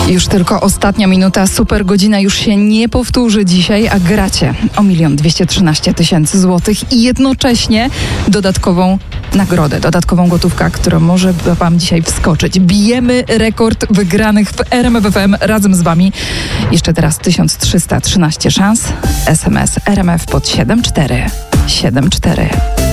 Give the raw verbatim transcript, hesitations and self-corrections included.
Już tylko ostatnia minuta, super godzina już się nie powtórzy dzisiaj, a gracie o milion dwieście trzynaście tysięcy złotych i jednocześnie dodatkową nagrodę, dodatkową gotówkę, która może wam dzisiaj wskoczyć. Bijemy rekord wygranych w R M F F M razem z wami. Jeszcze teraz tysiąc trzysta trzynaście szans. S M S R M F pod siedem cztery siedem cztery.